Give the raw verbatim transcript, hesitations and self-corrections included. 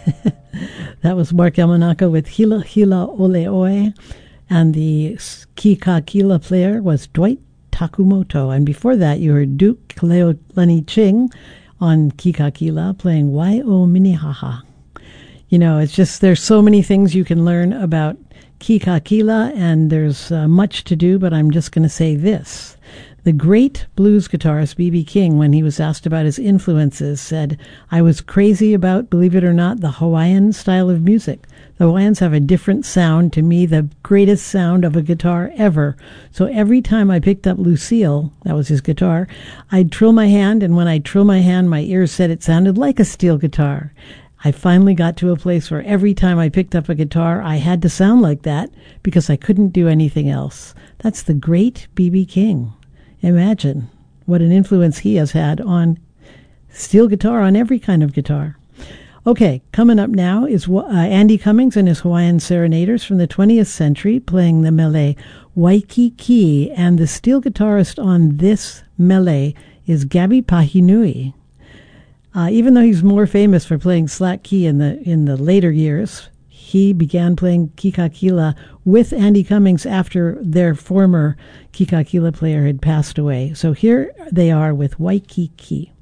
That was Mark Yamanaka with Hila Hila Ole Oe. And the Kikakila player was Dwight Takumoto. And before that, you heard Duke Kaleo Lenny Ching on Kikakila playing Wai O Minnehaha. You know, it's just, there's so many things you can learn about Kikakila, and there's uh, much to do, but I'm just going to say this. The great blues guitarist B B King, when he was asked about his influences, said, I was crazy about, believe it or not, the Hawaiian style of music. The Hawaiians have a different sound, to me, the greatest sound of a guitar ever. So every time I picked up Lucille, that was his guitar, I'd trill my hand, and when I'd trill my hand, my ears said it sounded like a steel guitar. I finally got to a place where every time I picked up a guitar, I had to sound like that because I couldn't do anything else. That's the great B B King. Imagine what an influence he has had on steel guitar, on every kind of guitar. Okay, coming up now is uh, Andy Cummings and his Hawaiian Serenaders from the twentieth century playing the mele Waikiki, and the steel guitarist on this mele is Gabi Pahinui. Uh, even though he's more famous for playing slack key in the in the later years, he began playing Kikakila with Andy Cummings after their former Kikakila player had passed away. So here they are with Waikiki.